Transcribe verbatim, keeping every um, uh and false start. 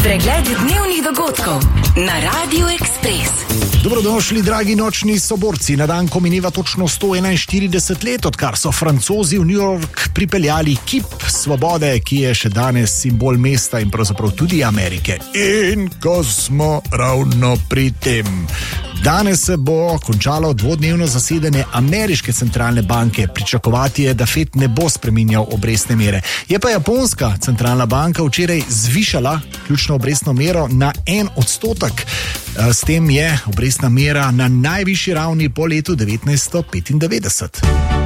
Pregled dnevnih dogodkov na Radiu Ekspres. Dobrodošli, dragi nočni soborci. Na dan, ko mineva točno sto enainštirideset let, odkar so Francozi v New York pripeljali kip svobode, ki je še danes simbol mesta in pravzaprav tudi Amerike. In ko smo ravno pri tem. Danes se bo končalo dvodnevno zasedanje ameriške centralne banke. Pričakovati je, da Fed ne bo spreminjal obrestne mere. Je pa japonska centralna banka včeraj zvišala ključno obrestno mero na en odstotek. S tem je obrestna mera na najvišji ravni po letu devetnajststo petindevetdeset.